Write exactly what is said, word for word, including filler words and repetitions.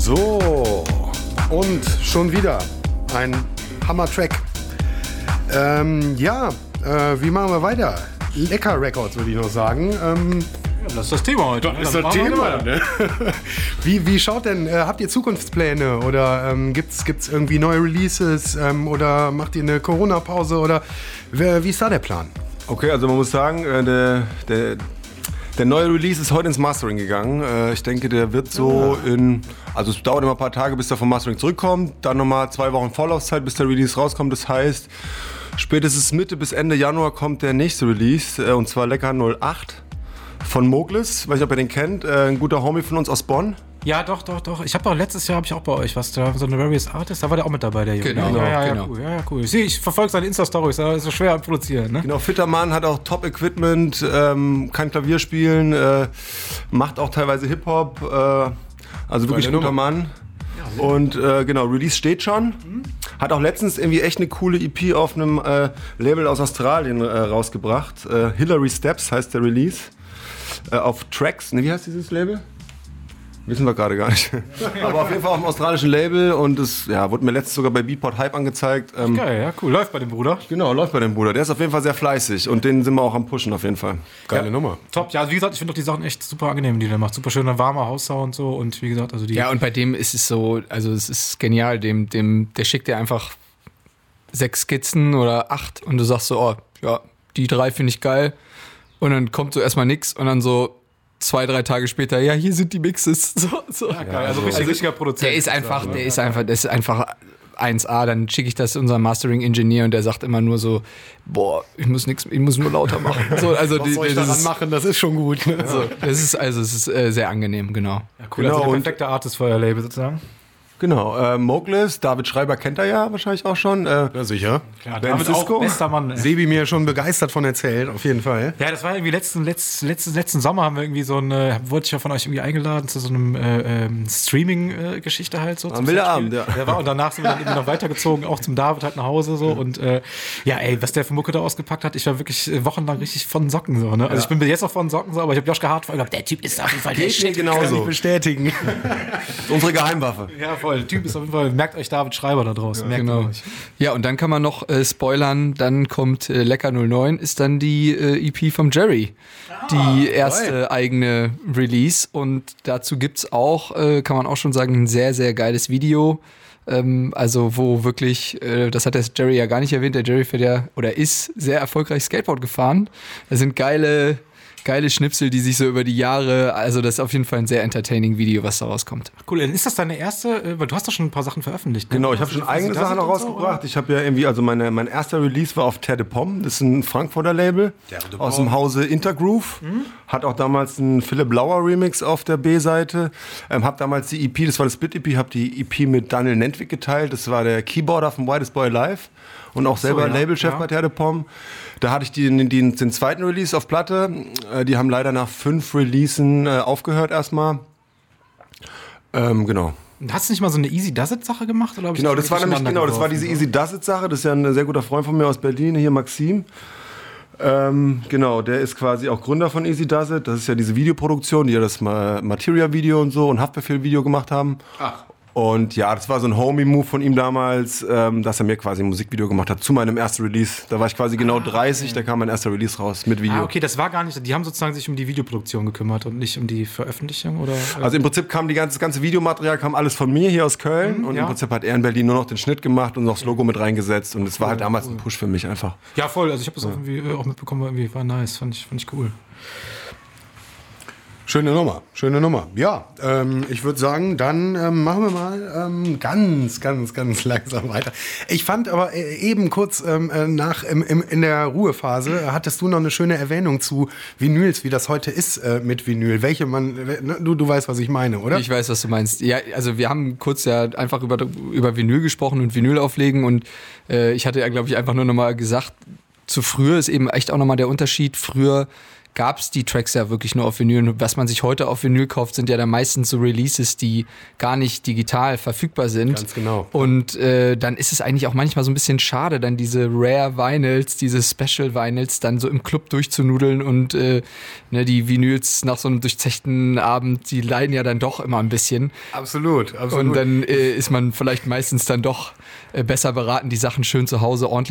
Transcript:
So, und schon wieder ein Hammer-Track. Ähm, ja, äh, wie machen wir weiter? Lecker Records, würde ich noch sagen. Ähm, ja, das ist das Thema heute. Das ist das Thema. Ne? wie, wie schaut denn, äh, habt ihr Zukunftspläne oder ähm, gibt's, gibt's irgendwie neue Releases ähm, oder macht ihr eine Corona-Pause oder wie, wie ist da der Plan? Okay, also man muss sagen, äh, der, der, der neue Release ist heute ins Mastering gegangen. Äh, ich denke, der wird so ja. in, also es dauert immer ein paar Tage, bis der vom Mastering zurückkommt. Dann nochmal zwei Wochen Vorlaufzeit, bis der Release rauskommt. Das heißt, spätestens Mitte bis Ende Januar kommt der nächste Release, äh, und zwar Lecker null acht von Moglis. Weiß nicht, ob ihr den kennt, äh, ein guter Homie von uns aus Bonn. Ja, doch, doch, doch. Ich habe auch letztes Jahr habe ich auch bei euch was, da so eine Various Artist, da war der auch mit dabei, der Junge. Genau, ja, ja, ja, genau. Cool, ja, ja, cool. Ich, ich verfolge seine Insta-Stories, da ist so schwer am Produzieren, ne? Genau, fitter Mann, hat auch Top-Equipment, ähm, kann Klavier spielen, äh, macht auch teilweise Hip-Hop, äh, also wirklich ein guter Mann. Ja, und äh, genau, Release steht schon. Mhm. Hat auch letztens irgendwie echt eine coole E P auf einem äh, Label aus Australien äh, rausgebracht. Äh, Hillary Steps heißt der Release. Äh, auf Tracks, ne, wie heißt dieses Label? Wissen wir gerade gar nicht. Aber auf jeden Fall auf dem australischen Label und das ja, wurde mir letztens sogar bei Beatport Hype angezeigt. Ähm, Geil, ja, cool. Läuft bei dem Bruder. Genau, läuft bei dem Bruder. Der ist auf jeden Fall sehr fleißig und den sind wir auch am Pushen auf jeden Fall. Geile ja, Nummer. Top. Ja, also wie gesagt, ich finde doch die Sachen echt super angenehm, die der macht. Super schöner, warmer Haussound so und wie gesagt, also die... Ja, und bei dem ist es so, also es ist genial, dem, dem, der schickt dir einfach sechs Skizzen oder acht und du sagst so, oh, ja, die drei finde ich geil und dann kommt so erstmal nix und dann so zwei, drei Tage später, ja, hier sind die Mixes. So, so. Ja, geil. Also richtig, richtiger Produzent. Der ist einfach, der ist einfach, der ist einfach eins A. Dann schicke ich das unserem Mastering-Ingenieur und der sagt immer nur so, boah, ich muss nichts, ich muss nur lauter machen. So, also Was die, soll ich das daran ist, machen? Das ist schon gut. Ne? so, das ist also, es ist äh, sehr angenehm, genau. Ja, cool. Genau, also der perfekte Artist für euer Label sozusagen. Genau, äh, Moglis, David Schreiber kennt er ja wahrscheinlich auch schon. Äh, ja, sicher. Klar, Ben David Cisco. auch bester Mann. Ey. Sebi mir schon begeistert von erzählt, auf jeden Fall. Ja, das war irgendwie letzten, letzten, letzten, letzten Sommer haben wir irgendwie so eine, wurde ich ja von euch irgendwie eingeladen zu so einem äh, ähm, Streaming-Geschichte äh, halt so. Am wilder Abend, ja. Der war, und danach sind wir dann irgendwie noch weitergezogen, auch zum David halt nach Hause so und äh, ja, ey, was der für Mucke da ausgepackt hat, ich war wirklich wochenlang richtig von Socken so, ne? Also ja. Ich bin bis jetzt auch von Socken so, aber ich habe Josh Hart gesagt, der Typ ist auf jeden Fall der Shit. Genauso. Kann ich bestätigen. Unsere Geheimwaffe. Ja, voll. Der Typ ist auf jeden Fall, merkt euch David Schreiber da draußen. Ja, genau. Euch. Ja, und dann kann man noch äh, spoilern, dann kommt äh, Lecker null neun, ist dann die äh, E P vom Jerry. Ah, die erste geil. eigene Release. Und dazu gibt's auch, äh, kann man auch schon sagen, ein sehr, sehr geiles Video. Ähm, also wo wirklich, äh, das hat der Jerry ja gar nicht erwähnt, der Jerry fährt ja, oder ist sehr erfolgreich Skateboard gefahren. Da sind geile... Geile Schnipsel, die sich so über die Jahre, also das ist auf jeden Fall ein sehr entertaining Video, was da rauskommt. Cool, dann ist das deine erste, weil du hast doch schon ein paar Sachen veröffentlicht. Ne? Genau, ich habe schon eigene Sachen noch rausgebracht. So, ich habe ja irgendwie, also meine, mein erster Release war auf Terre de Pomme, das ist ein Frankfurter Label aus dem Hause Intergroove. Mhm. Hat auch damals einen Philipp Lauer Remix auf der B-Seite. Ähm, hab damals die E P, das war das Split-E P, habe die E P mit Daniel Nentwig geteilt. Das war der Keyboarder von Whitest Boy Live und auch selber so, ja. Labelchef ja. bei Terre de Pomme. Da hatte ich den, den, den zweiten Release auf Platte. Die haben leider nach fünf Releasen äh, aufgehört erstmal. Ähm, genau. Hast du nicht mal so eine Easy Does It Sache gemacht? Oder genau, das war nämlich genau, das war diese Easy Does It Sache. Das ist ja ein sehr guter Freund von mir aus Berlin, hier Maxim. Ähm, genau, der ist quasi auch Gründer von Easy Does It. Das ist ja diese Videoproduktion, die ja das Materia-Video und so und Haftbefehl-Video gemacht haben. Ach. Und ja, das war so ein Homie-Move von ihm damals, ähm, dass er mir quasi ein Musikvideo gemacht hat zu meinem ersten Release. Da war ich quasi genau ah, dreißig, okay. Da kam mein erster Release raus mit Video. Ah, okay, das war gar nicht, die haben sozusagen sich um die Videoproduktion gekümmert und nicht um die Veröffentlichung, oder? Also im Prinzip kam die ganze, das ganze Videomaterial kam alles von mir hier aus Köln mhm, und ja. Im Prinzip hat er in Berlin nur noch den Schnitt gemacht und noch das Logo mit reingesetzt und es war halt damals cool. Ein Push für mich einfach. Ja, voll, also ich habe das ja. auch, irgendwie, auch mitbekommen, irgendwie war nice, fand ich, fand ich cool. Schöne Nummer, schöne Nummer. Ja, ähm, ich würde sagen, dann ähm, machen wir mal ähm, ganz, ganz, ganz langsam weiter. Ich fand aber äh, eben kurz ähm, nach im, im, in der Ruhephase, äh, hattest du noch eine schöne Erwähnung zu Vinyls, wie das heute ist äh, mit Vinyl. Welche man, ne, du, du weißt, was ich meine, oder? Ich weiß, was du meinst. Ja, also wir haben kurz ja einfach über, über Vinyl gesprochen und Vinyl auflegen und äh, ich hatte ja, glaube ich, einfach nur nochmal gesagt, zu früher ist eben echt auch nochmal der Unterschied. Früher gab es die Tracks ja wirklich nur auf Vinyl. Und was man sich heute auf Vinyl kauft, sind ja dann meistens so Releases, die gar nicht digital verfügbar sind. Ganz genau. Und äh, dann ist es eigentlich auch manchmal so ein bisschen schade, dann diese Rare Vinyls, diese Special Vinyls dann so im Club durchzunudeln und äh, ne, die Vinyls nach so einem durchzechten Abend, die leiden ja dann doch immer ein bisschen. Absolut, absolut. Und dann äh, ist man vielleicht meistens dann doch äh, besser beraten, die Sachen schön zu Hause ordentlich